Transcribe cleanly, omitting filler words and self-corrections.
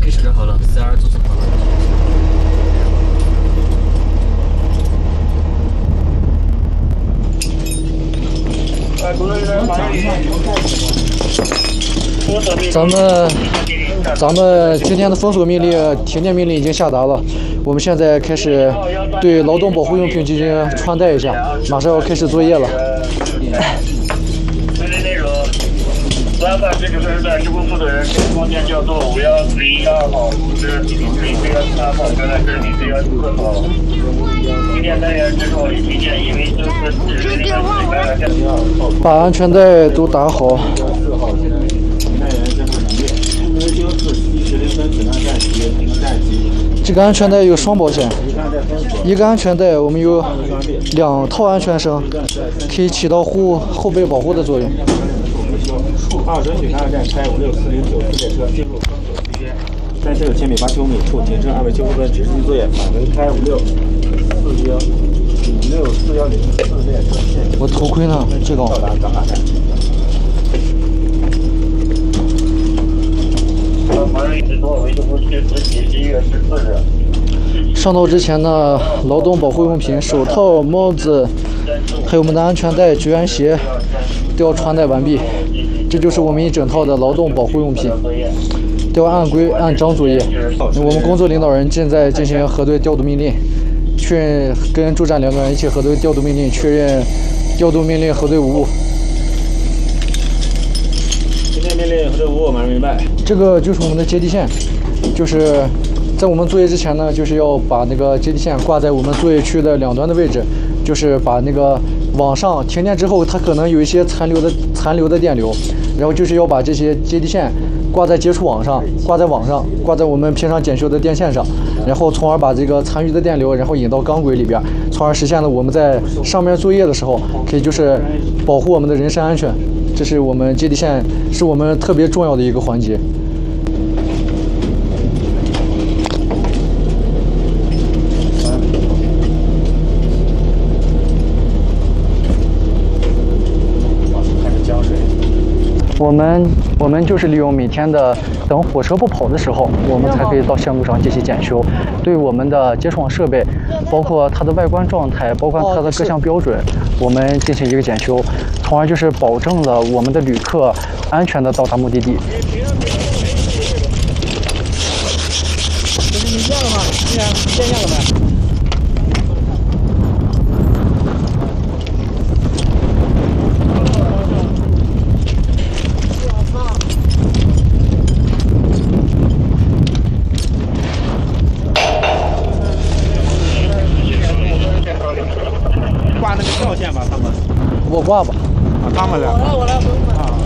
可以设置好了，CR 做好了。 咱们今天的封锁命令、停电命令已经下达了，我们现在开始对劳动保护用品进行穿戴一下，马上要开始作业了。 不要把这个分在职工负责人空间叫做51412号，是11413号，刚才是11414号。停电单元之后已停电，因为就是把安全带都打好。这个安全带有双保险，一个安全带我们有2套安全绳，可以起到后备保护的作用。 2准许看站开56409列车进入封锁区间，370千米8千米处停车，2位修复分指示作业，返回开56410列车。 我头盔呢？这个。 到达港马站。 上道之前呢，劳动保护用品、手套、帽子，还有我们的安全带、绝缘鞋都要穿戴完毕。这就是我们一整套的劳动保护用品，都要按规按章作业。我们工作领导人正在进行核对调度命令，确认跟驻站领导人一起核对调度命令，确认调度命令核对无误。 今天命令核对无误，马上明白。 这个就是我们的接地线，就是在我们作业之前呢，就是要把那个接地线挂在我们作业区的两端的位置，就是把那个网上停电之后，它可能有一些残留的电流，然后就是要把这些接地线挂在接触网上，挂在我们平常检修的电线上，然后从而把这个残余的电流，然后引到钢轨里边，从而实现了我们在上面作业的时候，可以就是保护我们的人身安全。这是我们接地线，是我们特别重要的一个环节。我们就是利用每天的等火车不跑的时候，我们才可以到线路上进行检修，对我们的接触网设备，包括它的外观状态，包括它的各项标准，我们进行一个检修，从而就是保证了我们的旅客安全的到达目的地。 这是你见了吗？见了没？ 挂那个跳线吧，他们。 我挂吧。 啊，他们俩。 我来。